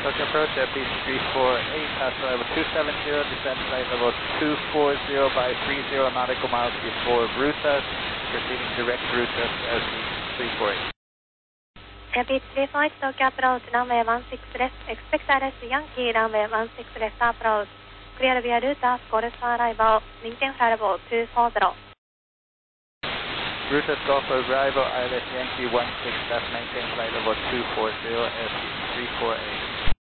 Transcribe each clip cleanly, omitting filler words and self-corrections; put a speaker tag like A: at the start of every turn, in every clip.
A: Tokyo approach, FD348, pass level 270, descend flight level 240 by 30 nautical miles before Brutus, proceeding direct Brutus as 348.
B: Airbeat 348, Tokyo approach, runway 16 left, expect ILS Yankee, runway 16 left approach, clear via Brutus, Golf arrival, maintain flight level 240.
A: Brutus Golf arrival, ILS Yankee 16 left, maintain flight level 240, FD348.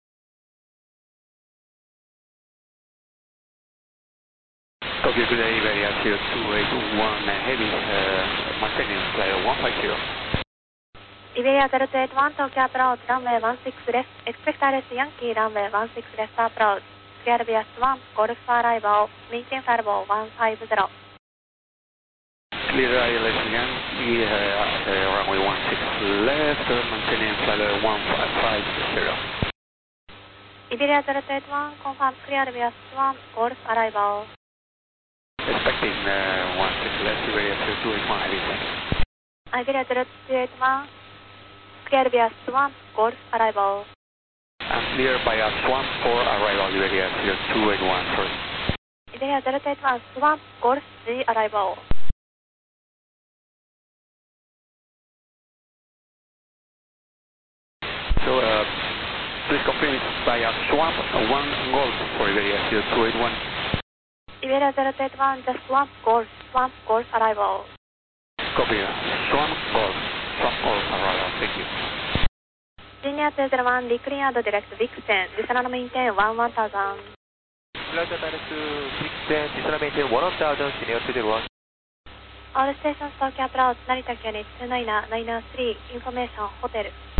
C: Tokyo, good day, very active 281 heavy, maintaining flight 150.
B: Iberia 0281, Tokyo approach, runway 16 left, expect ILS Yankee, runway 16 left approach, clear via Swan, Golf arrival, maintain flight level 150.
C: Clear ILS Yankee, runway 16 left, maintaining flight 150.
B: Iberia 0281, confirm clear via Swan, Golf arrival.
C: Expecting 16 left, Iberia 281 heavy, thanks.
B: Iberia 0281, clear via Swan, Golf arrival.
C: I'm clear by a Swan for arrival, Iberia 281 first.
B: Iberia 0281, Swan, Golf G arrival.
C: So, please confirm it's by a Swan 1 Golf for Iberia 281.
B: Iberia 0281, just Swan, Golf arrival.
C: Copy, Swan Golf arrival, thank you.
B: Senior 201, declared direct Vixen, descend maintain 1000.
A: Flight direct to Vixen, descend maintain 1000, senior 201.
B: All stations Tokyo approach, Narita Unit 29993, information, hotel.